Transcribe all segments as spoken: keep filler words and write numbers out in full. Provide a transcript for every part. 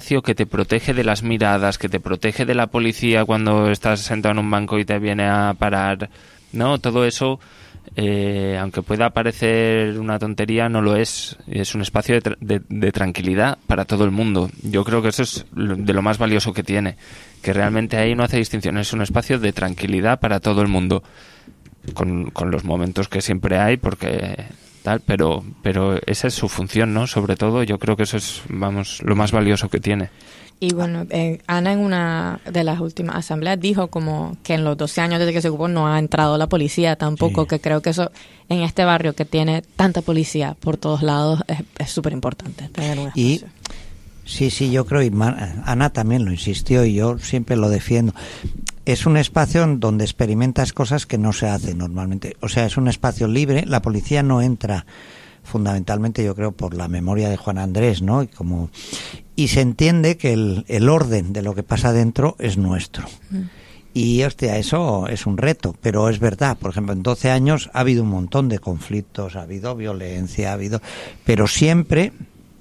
espacio que te protege de las miradas, que te protege de la policía cuando estás sentado en un banco y te viene a parar, ¿no? Todo eso, eh, aunque pueda parecer una tontería, no lo es. Es un espacio de, tra- de, de tranquilidad para todo el mundo. Yo creo que eso es lo- de lo más valioso que tiene, que realmente ahí no hace distinción, es un espacio de tranquilidad para todo el mundo, con, con los momentos que siempre hay, porque tal, pero pero esa es su función, ¿no? Sobre todo, yo creo que eso es, vamos, lo más valioso que tiene. Y bueno, eh, Ana en una de las últimas asambleas dijo como que en los doce años desde que se ocupó no ha entrado la policía tampoco, Sí. que creo que eso en este barrio que tiene tanta policía por todos lados es súper importante tener un espacio. Y sí, sí, yo creo, y Ma- Ana también lo insistió y yo siempre lo defiendo. Es un espacio donde experimentas cosas que no se hacen normalmente. O sea, es un espacio libre. La policía no entra fundamentalmente, yo creo, por la memoria de Juan Andrés, ¿no? Y como y se entiende que el, el orden de lo que pasa dentro es nuestro. Mm. Y, hostia, eso es un reto, pero es verdad. Por ejemplo, en doce años ha habido un montón de conflictos, ha habido violencia, ha habido... Pero siempre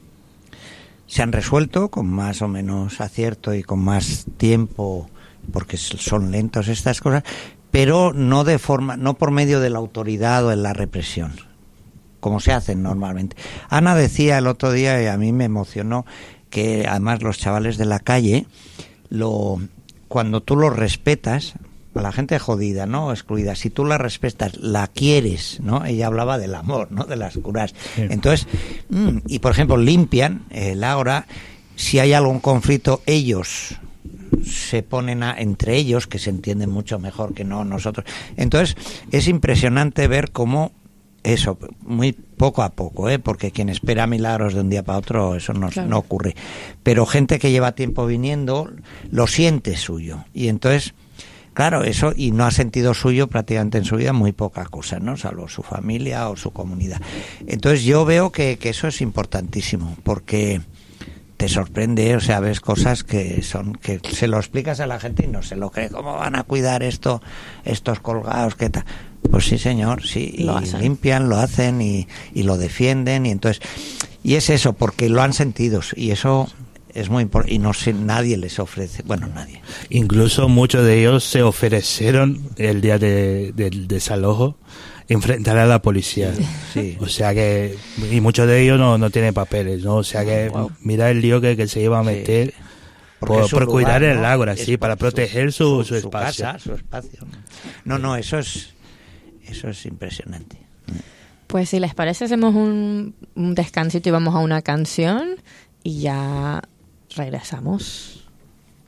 se han resuelto con más o menos acierto y con más tiempo, porque son lentos estas cosas, pero no de forma, no por medio de la autoridad o en la represión, como se hacen normalmente. Ana decía el otro día, y a mí me emocionó, que además los chavales de la calle, lo cuando tú los respetas, a la gente jodida, ¿no? Excluida, si tú la respetas, la quieres, ¿no? Ella hablaba del amor, ¿no? De las curas. Sí. Entonces, mmm, y por ejemplo, limpian el Ágora, si hay algún conflicto, ellos se ponen a, entre ellos, que se entienden mucho mejor que no nosotros. Entonces, es impresionante ver cómo eso, muy poco a poco, ¿eh? Porque quien espera milagros de un día para otro, eso no, claro. no ocurre. Pero gente que lleva tiempo viniendo, lo siente suyo. Y entonces, claro, eso, y no ha sentido suyo prácticamente en su vida muy poca cosa, ¿no? Salvo su familia o su comunidad. Entonces yo veo que, que eso es importantísimo, porque te sorprende, o sea, ves cosas que son, que se lo explicas a la gente y no se lo cree. ¿Cómo van a cuidar esto, estos colgados? ¿Qué tal? Pues sí, señor, sí, y lo limpian, lo hacen y, y lo defienden, y entonces, y es eso, porque lo han sentido, y eso es muy importante, y no sé, nadie les ofrece, bueno, nadie. Incluso muchos de ellos se ofrecieron el día de, del desalojo enfrentar a la policía. Sí. Sí. O sea que, y muchos de ellos no, no tienen papeles, ¿no? O sea que, wow. Mira el lío que, que se iba a meter. Sí. Por, por lugar, cuidar el ¿no? Ágora, sí, para proteger su, su, su, su espacio. Casa, su espacio. No, no, eso es, eso es impresionante. Pues si les parece, hacemos un, un descansito y vamos a una canción y ya regresamos.